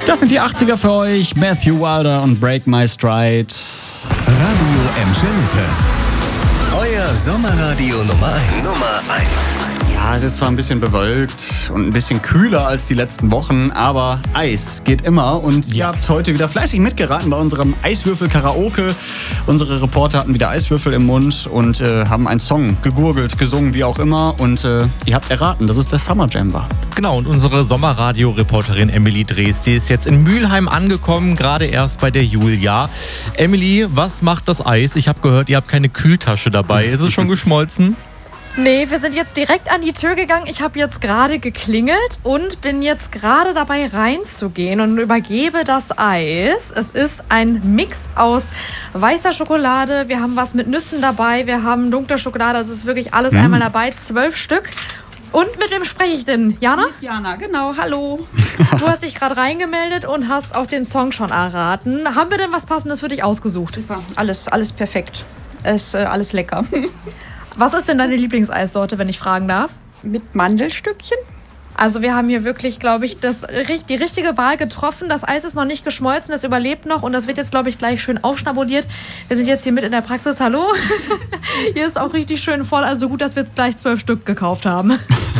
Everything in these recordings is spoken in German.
Das sind die 80er für euch. Matthew Wilder und Break My Stride. Radio Emschelike. Euer Sommerradio Nummer 1. Ja, es ist zwar ein bisschen bewölkt und ein bisschen kühler als die letzten Wochen, aber Eis geht immer. Und ihr habt heute wieder fleißig mitgeraten bei unserem Eiswürfel-Karaoke. Unsere Reporter hatten wieder Eiswürfel im Mund und haben einen Song gegurgelt, gesungen, wie auch immer. Und ihr habt erraten, dass es der Summer Jam war. Genau, und unsere Sommerradio-Reporterin Emily Drees, die ist jetzt in Mülheim angekommen, gerade erst bei der Julia. Emily, was macht das Eis? Ich habe gehört, ihr habt keine Kühltasche dabei. Ist es schon geschmolzen? Nee, wir sind jetzt direkt an die Tür gegangen. Ich habe jetzt gerade geklingelt und bin jetzt gerade dabei reinzugehen und übergebe das Eis. Es ist ein Mix aus weißer Schokolade, wir haben was mit Nüssen dabei, wir haben dunkle Schokolade, es ist wirklich alles einmal dabei, 12 Stück. Und mit wem spreche ich denn? Jana? Mit Jana, genau. Hallo. Du hast dich gerade reingemeldet und hast auch den Song schon erraten. Haben wir denn was Passendes für dich ausgesucht? Super. Alles perfekt. Alles lecker. Was ist denn deine Lieblingseissorte, wenn ich fragen darf? Mit Mandelstückchen? Also wir haben hier wirklich, glaube ich, die richtige Wahl getroffen. Das Eis ist noch nicht geschmolzen, das überlebt noch und das wird jetzt, glaube ich, gleich schön aufschnabuliert. Wir sind jetzt hier mit in der Praxis. Hallo. Hier ist auch richtig schön voll, also gut, dass wir gleich 12 Stück gekauft haben.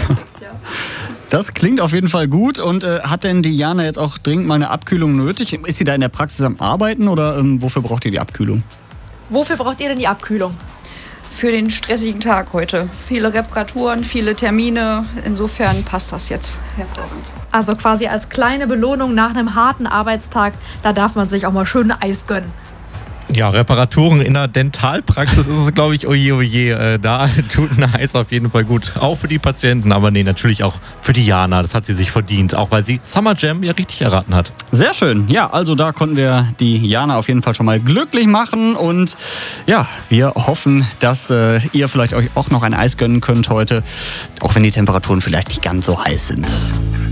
Das klingt auf jeden Fall gut. Und hat denn die Jana jetzt auch dringend mal eine Abkühlung nötig? Ist sie da in der Praxis am Arbeiten oder wofür braucht ihr die Abkühlung? Wofür braucht ihr denn die Abkühlung? Für den stressigen Tag heute. Viele Reparaturen, viele Termine. Insofern passt das jetzt hervorragend. Also quasi als kleine Belohnung nach einem harten Arbeitstag, da darf man sich auch mal schön Eis gönnen. Ja, Reparaturen in der Dentalpraxis ist es, glaube ich, oje. Da tut ein Eis auf jeden Fall gut. Auch für die Patienten, aber nee, natürlich auch für die Jana. Das hat sie sich verdient, auch weil sie Summer Jam ja richtig erraten hat. Sehr schön. Ja, also da konnten wir die Jana auf jeden Fall schon mal glücklich machen. Und ja, wir hoffen, dass ihr vielleicht euch auch noch ein Eis gönnen könnt heute. Auch wenn die Temperaturen vielleicht nicht ganz so heiß sind.